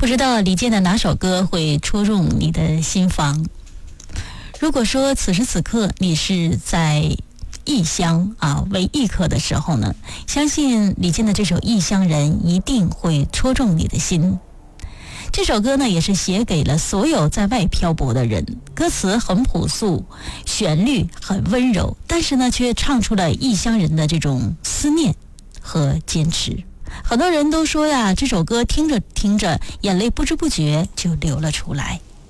不知道李健的哪首歌会戳中你的心房？如果说此时此刻你是在异乡为异客的时候呢，相信李健的这首《异乡人》一定会戳中你的心。这首歌呢，也是写给了所有在外漂泊的人，歌词很朴素，旋律很温柔，但是呢，却唱出了异乡人的这种思念和坚持。很多人都说呀，这首歌听着听着，眼泪不知不觉就流了出来。